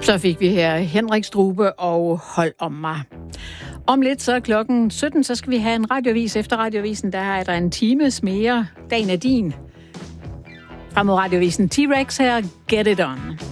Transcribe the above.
Så fik vi her Henrik Strube og Hold om mig. Om lidt så klokken 17, så skal vi have en radioavis. Efter radiovisen, der er der en times mere. Dagen er din. Frem mod radiovisen T-Rex her, Get It On.